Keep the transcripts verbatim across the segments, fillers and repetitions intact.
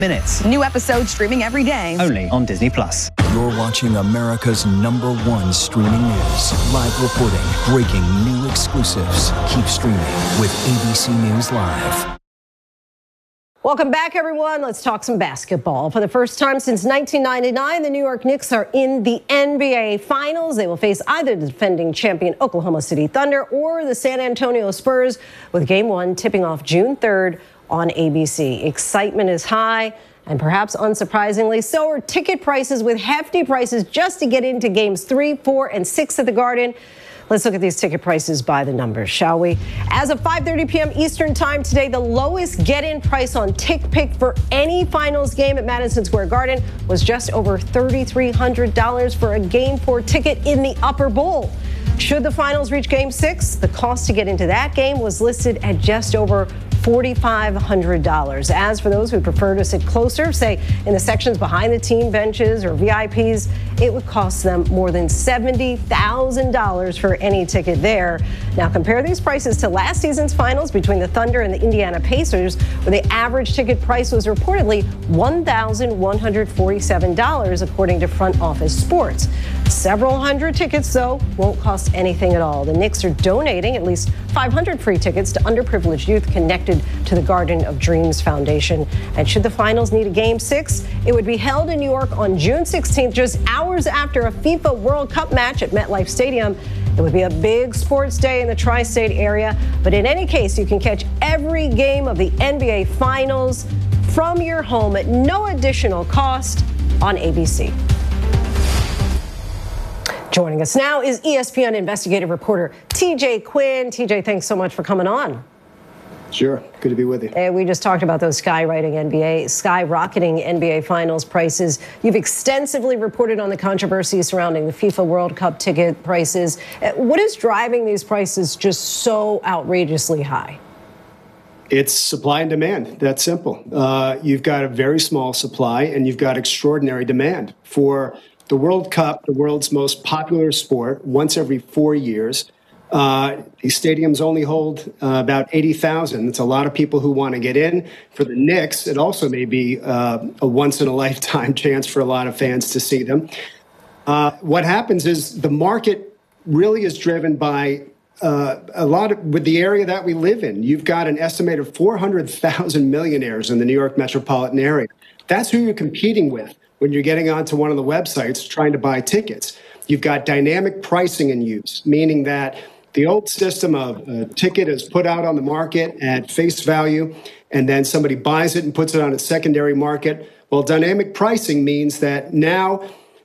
minutes. New episodes streaming every day. Only on Disney Plus. You're watching America's number one streaming news. Live reporting, breaking new exclusives. Keep streaming with A B C News Live. Welcome back, everyone. Let's talk some basketball. For the first time since nineteen ninety-nine, the New York Knicks are in the N B A Finals. They will face either the defending champion Oklahoma City Thunder or the San Antonio Spurs, with game one tipping off June third on A B C. Excitement is high, and perhaps unsurprisingly, so are ticket prices, with hefty prices just to get into games three, four, and six at the Garden. Let's look at these ticket prices by the numbers, shall we? As of five thirty p.m. Eastern time today, the lowest get-in price on TickPick for any finals game at Madison Square Garden was just over three thousand three hundred dollars for a game four ticket in the upper bowl. Should the finals reach game six, the cost to get into that game was listed at just over four thousand five hundred dollars. As for those who prefer to sit closer, say in the sections behind the team benches or V I Ps, it would cost them more than seventy thousand dollars for any ticket there. Now compare these prices to last season's finals between the Thunder and the Indiana Pacers, where the average ticket price was reportedly one thousand one hundred forty-seven dollars, according to Front Office Sports. Several hundred tickets, though, won't cost anything at all. The Knicks are donating at least five hundred free tickets to underprivileged youth connected to the Garden of Dreams Foundation. And should the finals need a game six, it would be held in New York on June sixteenth, just hours after a FIFA World Cup match at MetLife Stadium. It would be a big sports day in the tri-state area. But in any case, you can catch every game of the N B A Finals from your home at no additional cost on A B C. Joining us now is E S P N investigative reporter T J Quinn. T J, thanks so much for coming on. Sure. Good to be with you. And we just talked about those skyrocketing N B A, skyrocketing N B A Finals prices. You've extensively reported on the controversy surrounding the FIFA World Cup ticket prices. What is driving these prices just so outrageously high? It's supply and demand. That's simple. Uh, you've got a very small supply and you've got extraordinary demand. For the World Cup, the world's most popular sport, once every four years, Uh, these stadiums only hold uh, about eighty thousand. It's a lot of people who want to get in. For the Knicks, it also may be uh, a once-in-a-lifetime chance for a lot of fans to see them. Uh, what happens is the market really is driven by uh, a lot of, with the area that we live in. You've got an estimated four hundred thousand millionaires in the New York metropolitan area. That's who you're competing with when you're getting onto one of the websites trying to buy tickets. You've got dynamic pricing in use, meaning that the old system of a ticket is put out on the market at face value, and then somebody buys it and puts it on a secondary market. Well, dynamic pricing means that now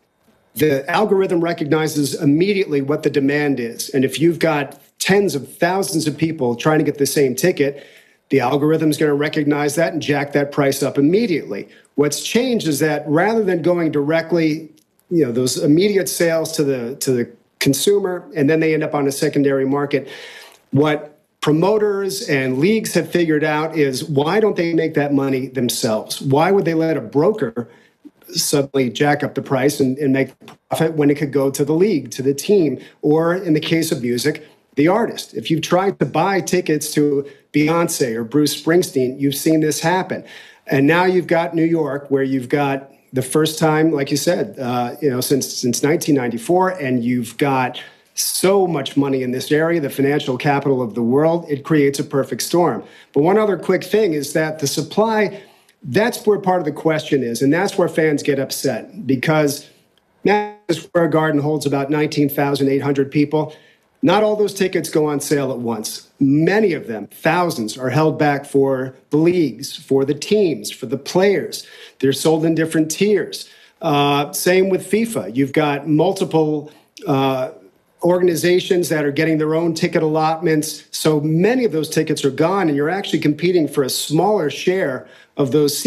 the algorithm recognizes immediately what the demand is. And if you've got tens of thousands of people trying to get the same ticket, the algorithm is going to recognize that and jack that price up immediately. What's changed is that rather than going directly, you know, those immediate sales to the to the consumer, and then they end up on a secondary market, what promoters and leagues have figured out is, why don't they make that money themselves? Why would they let a broker suddenly jack up the price and, and make profit when it could go to the league, to the team, or in the case of music, the artist? If you've tried to buy tickets to Beyonce or Bruce Springsteen, you've seen this happen. And now you've got New York, where you've got the first time, like you said, uh, you know, since since nineteen ninety-four, and you've got so much money in this area, the financial capital of the world. It creates a perfect storm. But one other quick thing is that the supply, that's where part of the question is, and that's where fans get upset, because Madison Square Garden holds about nineteen thousand eight hundred people. Not all those tickets go on sale at once. Many of them, thousands, are held back for the leagues, for the teams, for the players. They're sold in different tiers. Uh, same with FIFA. You've got multiple uh, organizations that are getting their own ticket allotments. So many of those tickets are gone, and you're actually competing for a smaller share of those seats.